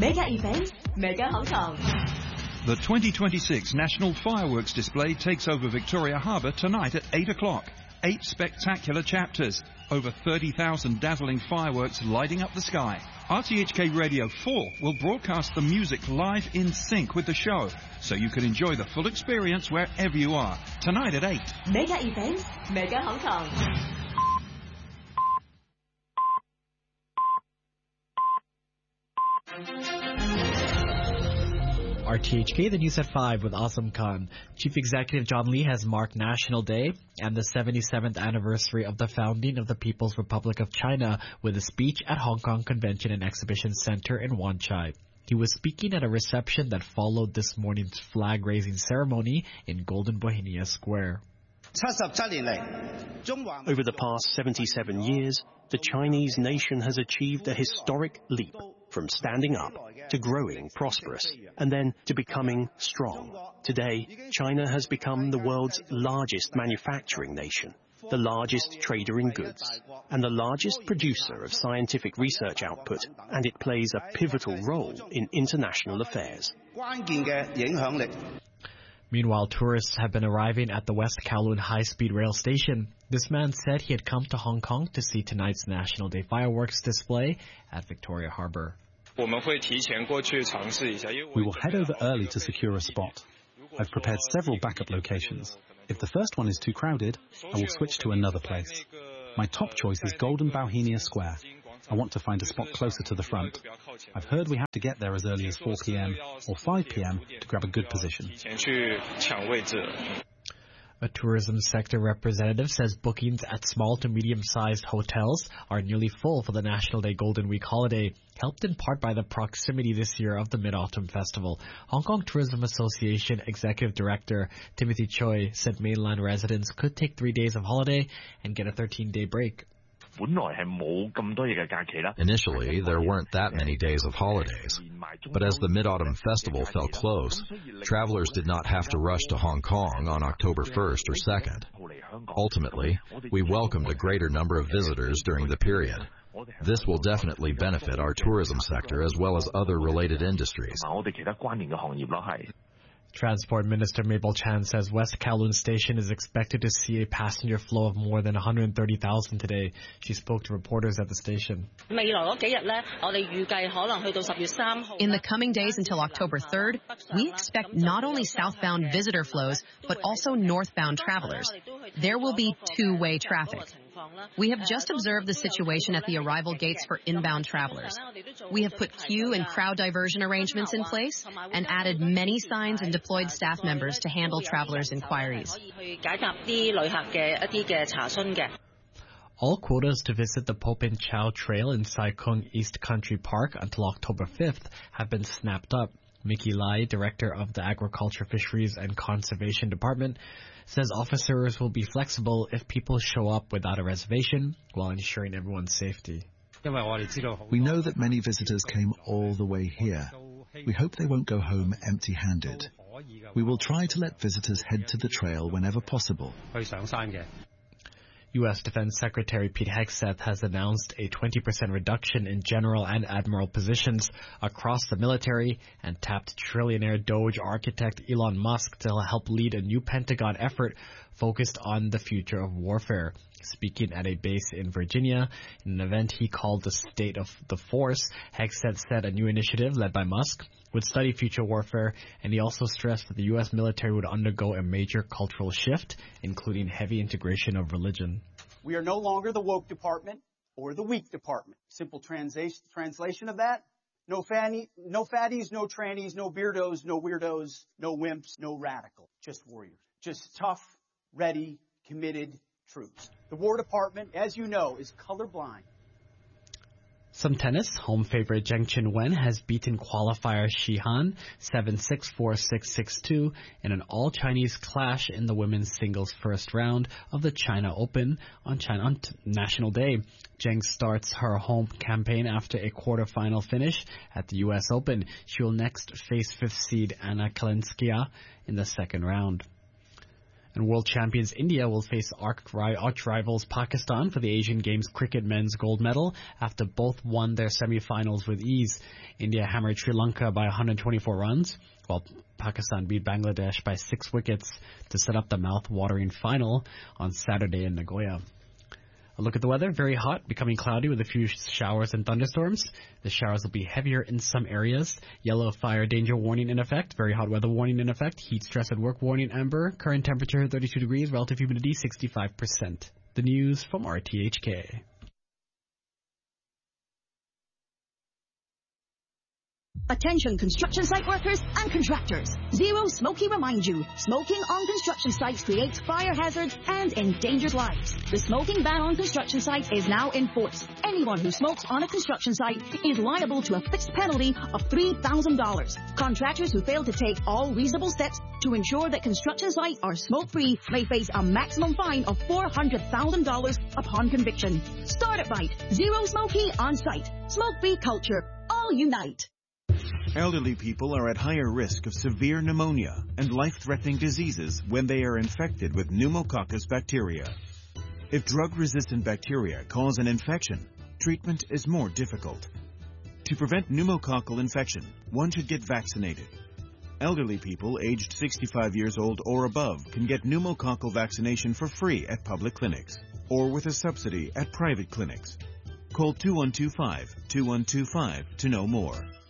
Mega event, Mega Hong Kong. The 2026 National Fireworks Display takes over Victoria Harbour tonight at 8 o'clock. 8 spectacular chapters. Over 30,000 dazzling fireworks lighting up the sky. RTHK Radio 4 will broadcast the music live in sync with the show, so you can enjoy the full experience wherever you are. Tonight at 8. Mega event, Mega Hong Kong. RTHK, the news at 5 with Azam Khan. Chief Executive John Lee has marked National Day and the 77th anniversary of the founding of the People's Republic of China with a speech at Hong Kong Convention and Exhibition Center in Wan Chai. He was speaking at a reception that followed this morning's flag-raising ceremony in Golden Bohemia Square. Over the past 77 years, the Chinese nation has achieved a historic leap from standing up to growing prosperous and then to becoming strong. Today, China has become the world's largest manufacturing nation, the largest trader in goods, and the largest producer of scientific research output, and it plays a pivotal role in international affairs. Meanwhile, tourists have been arriving at the West Kowloon High-Speed Rail Station. This man said he had come to Hong Kong to see tonight's National Day fireworks display at Victoria Harbour. We will head over early to secure a spot. I've prepared several backup locations. If the first one is too crowded, I will switch to another place. My top choice is Golden Bohemia Square. I want to find a spot closer to the front. I've heard we have to get there as early as 4 p.m. or 5 p.m. to grab a good position. A tourism sector representative says bookings at small to medium-sized hotels are nearly full for the National Day Golden Week holiday, helped in part by the proximity this year of the Mid-Autumn Festival. Hong Kong Tourism Association Executive Director Timothy Choi said mainland residents could take 3 days of holiday and get a 13-day break. Initially, there weren't that many days of holidays, but as the Mid-Autumn Festival fell close, travelers did not have to rush to Hong Kong on October 1st or 2nd. Ultimately, we welcomed a greater number of visitors during the period. This will definitely benefit our tourism sector as well as other related industries. Transport Minister Mabel Chan says West Kowloon Station is expected to see a passenger flow of more than 130,000 today. She spoke to reporters at the station. In the coming days until October 3rd, we expect not only southbound visitor flows, but also northbound travelers. There will be two-way traffic. We have just observed the situation at the arrival gates for inbound travelers. We have put queue and crowd diversion arrangements in place and added many signs and deployed staff members to handle travelers' inquiries. All quotas to visit the Popin Chow Trail in Sai Kung East Country Park until October 5th have been snapped up. Mickey Lai, Director of the Agriculture, Fisheries and Conservation Department, says officers will be flexible if people show up without a reservation while ensuring everyone's safety. We know that many visitors came all the way here. We hope they won't go home empty-handed. We will try to let visitors head to the trail whenever possible. U.S. Defense Secretary Pete Hegseth has announced a 20% reduction in general and admiral positions across the military and tapped trillionaire Doge architect Elon Musk to help lead a new Pentagon effort focused on the future of warfare. Speaking at a base in Virginia, in an event he called the State of the Force, Hegseth said a new initiative led by Musk would study future warfare, and he also stressed that the U.S. military would undergo a major cultural shift, including heavy integration of religion. We are no longer the woke department or the weak department. Simple translation of that, no fatties, no trannies, no beardos, no weirdos, no wimps, no radical, just warriors. Just tough, ready, committed troops. The War Department, as you know, is colorblind. Some tennis. Home favorite Zheng Qinwen has beaten qualifier Shi Han 7-6, 4-6, 6-2 in an all-Chinese clash in the women's singles first round of the China Open on National Day. Zheng starts her home campaign after a quarterfinal finish at the U.S. Open. She will next face fifth seed Anna Kalinskaya in the second round. And world champions India will face arch rivals Pakistan for the Asian Games cricket men's gold medal after both won their semi-finals with ease. India hammered Sri Lanka by 124 runs, while Pakistan beat Bangladesh by 6 wickets to set up the mouth-watering final on Saturday in Nagoya. A look at the weather. Very hot, becoming cloudy with a few showers and thunderstorms. The showers will be heavier in some areas. Yellow fire danger warning in effect. Very hot weather warning in effect. Heat stress at work warning amber. Current temperature 32 degrees. Relative humidity 65%. The news from RTHK. Attention construction site workers and contractors. Zero Smoky reminds you, smoking on construction sites creates fire hazards and endangers lives. The smoking ban on construction sites is now in force. Anyone who smokes on a construction site is liable to a fixed penalty of $3,000. Contractors who fail to take all reasonable steps to ensure that construction sites are smoke-free may face a maximum fine of $400,000 upon conviction. Start it right. Zero Smoky on site. Smoke-free culture. All unite. Elderly people are at higher risk of severe pneumonia and life-threatening diseases when they are infected with pneumococcus bacteria. If drug-resistant bacteria cause an infection, treatment is more difficult. To prevent pneumococcal infection, one should get vaccinated. Elderly people aged 65 years old or above can get pneumococcal vaccination for free at public clinics or with a subsidy at private clinics. Call 2125-2125 to know more.